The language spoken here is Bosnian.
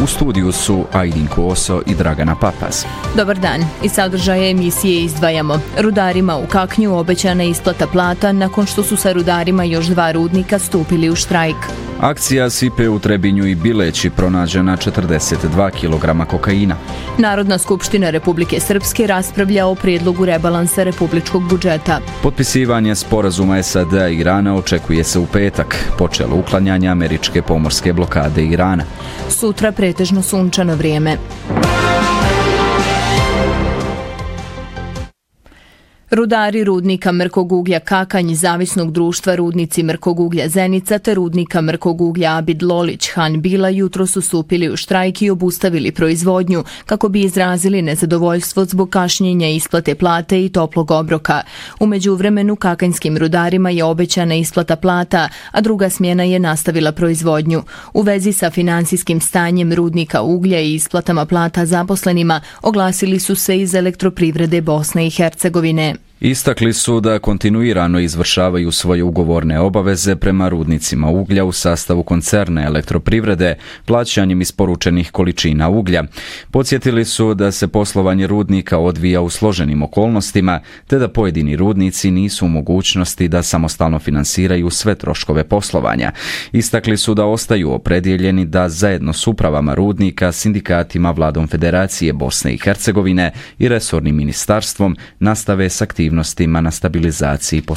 U studiju su Aydin Koso i Dragana Papas. Dobar dan. Iz sadržaja emisije izdvajamo. Rudarima u Kaknju obećana isplata plata nakon što su sa rudarima još 2 rudnika stupili u štrajk. Akcija Sipe u Trebinju i Bileći pronađena 42 kg kokaina. Narodna skupština Republike Srpske raspravlja o prijedlogu rebalansa republičkog budžeta. Potpisivanje sporazuma SAD i Irana očekuje se u petak. Počelo uklanjanje američke pomorske blokade Irana. Sutra pretežno sunčano vrijeme. Rudari rudnika mrkog uglja Kakanj, zavisnog društva Rudnici mrkog uglja Zenica te rudnika mrkog uglja Abid Lolić Han Bila jutro su stupili u štrajk i obustavili proizvodnju kako bi izrazili nezadovoljstvo zbog kašnjenja isplate plate i toplog obroka. U međuvremenu kakanjskim rudarima je obećana isplata plata, a druga smjena je nastavila proizvodnju. U vezi sa finansijskim stanjem rudnika uglja i isplatama plata zaposlenima oglasili su se iz Elektroprivrede Bosne i Hercegovine. Istakli su da kontinuirano izvršavaju svoje ugovorne obaveze prema rudnicima uglja u sastavu koncerna Elektroprivrede plaćanjem isporučenih količina uglja. Podsjetili su da se poslovanje rudnika odvija u složenim okolnostima, te da pojedini rudnici nisu u mogućnosti da samostalno finansiraju sve troškove poslovanja. Istakli su da ostaju opredjeljeni da zajedno s upravama rudnika, sindikatima, Vladom Federacije Bosne i Hercegovine i resornim ministarstvom nastave s aktivnostima na stabilizaciji poslovanja.